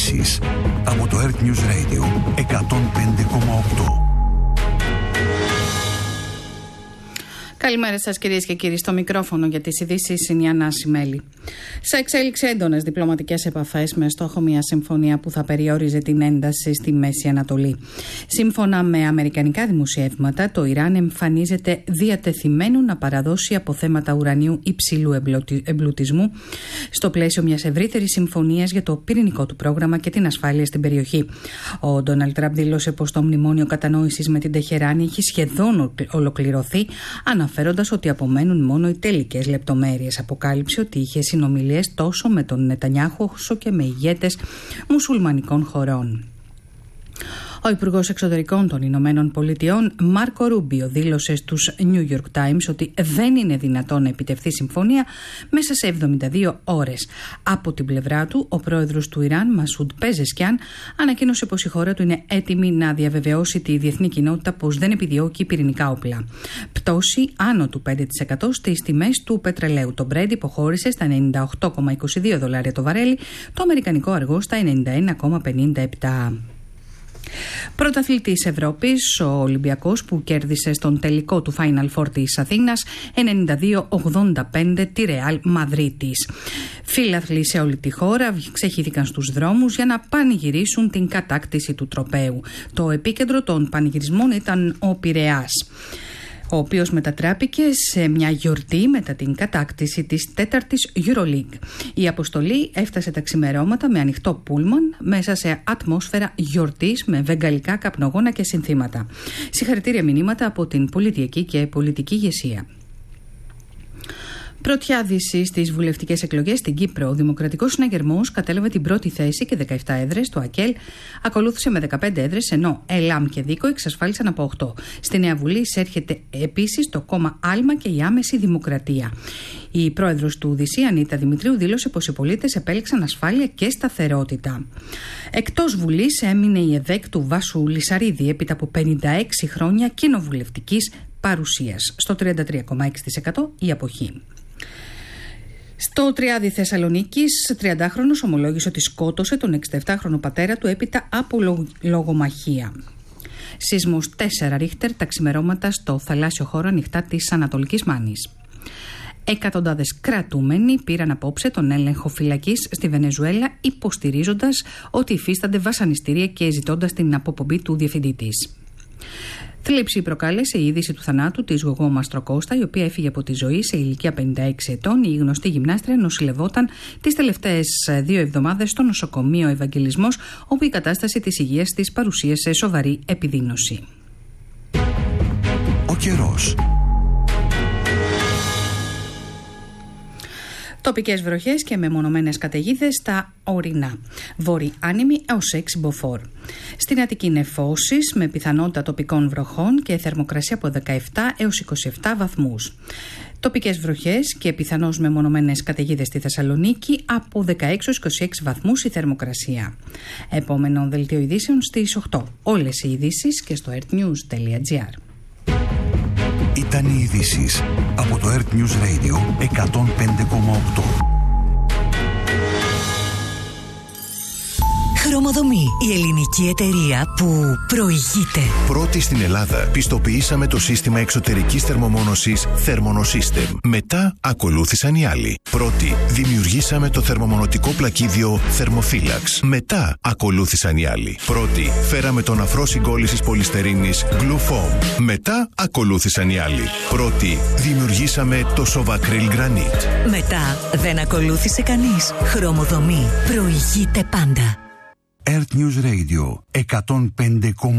ειδήσεις από το Earth News Radio 105,8. Καλημέρα σας κυρίες και κύριοι. Στο μικρόφωνο για τις ειδήσεις είναι η Ανάση Μέλη. Σε εξέλιξη έντονες διπλωματικές επαφές με στόχο μια συμφωνία που θα περιόριζε την ένταση στη Μέση Ανατολή. Σύμφωνα με αμερικανικά δημοσιεύματα, το Ιράν εμφανίζεται διατεθειμένο να παραδώσει αποθέματα ουρανίου υψηλού εμπλουτισμού στο πλαίσιο μιας ευρύτερης συμφωνίας για το πυρηνικό του πρόγραμμα και την ασφάλεια στην περιοχή. Ο Ντόναλντ Τραμπ δήλωσε πως το μνημόνιο κατανόησης με την Τεχεράνη έχει σχεδόν ολοκληρωθεί, αναφέροντας ότι απομένουν μόνο οι τελικές λεπτομέρειες. Αποκάλυψε ότι είχε συνομιλίες τόσο με τον Νετανιάχου όσο και με ηγέτες μουσουλμανικών χωρών. Ο Υπουργός Εξωτερικών των Ηνωμένων Πολιτειών, Μάρκο Ρούμπιο, δήλωσε στους New York Times ότι δεν είναι δυνατόν να επιτευχθεί συμφωνία μέσα σε 72 ώρες. Από την πλευρά του, ο πρόεδρος του Ιράν, Μασούντ Πεζεσκιάν, ανακοίνωσε πως η χώρα του είναι έτοιμη να διαβεβαιώσει τη διεθνή κοινότητα πως δεν επιδιώκει πυρηνικά όπλα. Πτώση άνω του 5% στις τιμές του πετρελαίου. Το Brent υποχώρησε στα $98,22 το βαρέλι, το αμερικανικό αργό στα 91,57. Πρωταθλητής Ευρώπης, ο Ολυμπιακός, που κέρδισε στον τελικό του Final Four της Αθήνας 92-85 τη Ρεάλ Μαδρίτης. Φίλαθλοι σε όλη τη χώρα ξεχύθηκαν στους δρόμους για να πανηγυρίσουν την κατάκτηση του τροπαίου. Το επίκεντρο των πανηγυρισμών ήταν ο Πειραιάς, ο οποίος μετατράπηκε σε μια γιορτή μετά την κατάκτηση της 4ης EuroLeague. Η αποστολή έφτασε τα ξημερώματα με ανοιχτό πούλμαν μέσα σε ατμόσφαιρα γιορτής με βεγγαλικά καπνογόνα και συνθήματα. Συγχαρητήρια μηνύματα από την πολιτική και πολιτική ηγεσία. Πρωτιάδηση στις βουλευτικές εκλογές στην Κύπρο. Ο Δημοκρατικός Συναγερμός κατέλαβε την πρώτη θέση και 17 έδρες. Το ΑΚΕΛ ακολούθησε με 15 έδρες, ενώ ΕΛΑΜ και ΔΙΚΟ εξασφάλισαν από 8. Στη Νέα Βουλή εισέρχεται επίσης το κόμμα Άλμα και η Άμεση Δημοκρατία. Η πρόεδρος του ΔΥΣΥ, Ανίτα Δημητρίου, δήλωσε πως οι πολίτες επέλεξαν ασφάλεια και σταθερότητα. Εκτός Βουλής έμεινε η ΕΔΕΚ του Βάσου Λυσαρίδη έπειτα από 56 χρόνια κοινοβουλευτικής παρουσίας. Στο 33,6% η αποχή. Στο Τριάδι Θεσσαλονίκης, 30χρονος ομολόγησε ότι σκότωσε τον 67χρονο πατέρα του έπειτα από λογομαχία. Σεισμός 4 Ρίχτερ τα ξημερώματα στο θαλάσσιο χώρο ανοιχτά της Ανατολικής Μάνης. Εκατοντάδες κρατούμενοι πήραν απόψε τον έλεγχο φυλακής στη Βενεζουέλα, υποστηρίζοντας ότι υφίστανται βασανιστήρια και ζητώντας την αποπομπή του διευθυντή της. Θλίψη προκάλεσε η είδηση του θανάτου της Γογό Μαστροκώστα, η οποία έφυγε από τη ζωή σε ηλικία 56 ετών. Η γνωστή γυμνάστρια νοσηλευόταν τις τελευταίες 2 εβδομάδες στο νοσοκομείο Ευαγγελισμός, όπου η κατάσταση της υγείας της παρουσίασε σοβαρή επιδείνωση. Ο καιρός. Τοπικές βροχές και μεμονωμένες καταιγίδες στα ορεινά. Βόρειοι άνεμοι έως 6 μποφόρ. Στην Αττική νεφώσεις με πιθανότητα τοπικών βροχών και θερμοκρασία από 17 έως 27 βαθμούς. Τοπικές βροχές και πιθανώς μεμονωμένες καταιγίδες στη Θεσσαλονίκη από 16 έως 26 βαθμούς η θερμοκρασία. Επόμενο δελτίο ειδήσεων στις 8. Όλες οι ειδήσεις και στο earthnews.gr. Ήταν οι ειδήσεις από το Earth News Radio 105,8. Χρωμοδομή, η ελληνική εταιρεία που προηγείται. Πρώτη στην Ελλάδα πιστοποιήσαμε το σύστημα εξωτερικής θερμομόνωσης Thermonosystem. Μετά ακολούθησαν οι άλλοι. Πρώτη δημιουργήσαμε το θερμομονωτικό πλακίδιο Thermophilax. Μετά ακολούθησαν οι άλλοι. Πρώτη φέραμε τον αφρό συγκόλλησης πολυστερίνης Glufoam. Μετά ακολούθησαν οι άλλοι. Πρώτη δημιουργήσαμε το Sovacryl Granite. Μετά δεν ακολούθησε κανείς. Χρωμοδομή προηγείται πάντα. Earth News Radio 105,8.